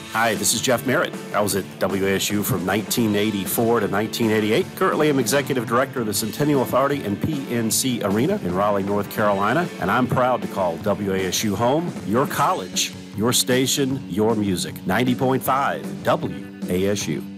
Hi, this is Jeff Merritt. I was at WASU from 1984 to 1988. Currently, I'm Executive Director of the Centennial Authority and PNC Arena in Raleigh, North Carolina, and I'm proud to call WASU home, your college, your station, your music. 90.5 WASU.